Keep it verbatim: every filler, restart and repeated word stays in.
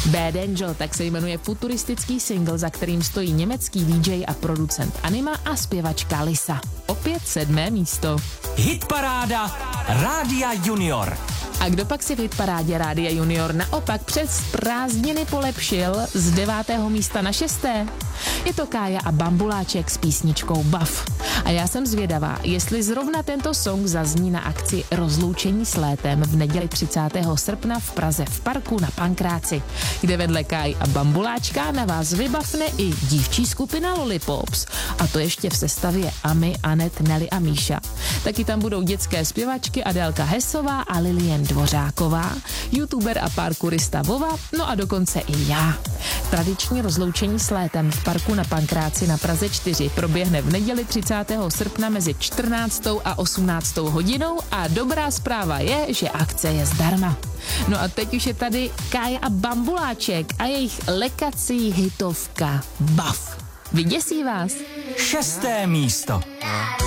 Bad Angel, tak se jmenuje futuristický single, za kterým stojí německý D J a producent anima a zpěvačka Lisa. Opět sedmé místo. Hitparáda Rádia Junior. A kdo pak si v hitparádě Rádia Junior naopak přes prázdniny polepšil z devátého místa na šesté? Je to Kája a Bambuláček s písničkou Bav. A já jsem zvědavá, jestli zrovna tento song zazní na akci Rozloučení s létem v neděli třicátého srpna v Praze v parku na Pankráci, kde vedle Káji a Bambuláčka na vás vybavne i dívčí skupina Lollipops. A to ještě v sestavě Ami, Anet, Nelly a Míša. Taky tam budou dětské zpěvačky Adélka Hesová a Lilien Dvořáková, youtuber a parkourista Vova, no a dokonce i já. Tradiční rozloučení s létem v parku na Pankráci na Praze čtyři proběhne v neděli třicátého srpna mezi čtrnáctou a osmnáctou hodinou a dobrá zpráva je, že akce je zdarma. No a teď už je tady Kája a Bambuláček a jejich lekací hitovka Bav. Vyděsí vás? Šesté místo.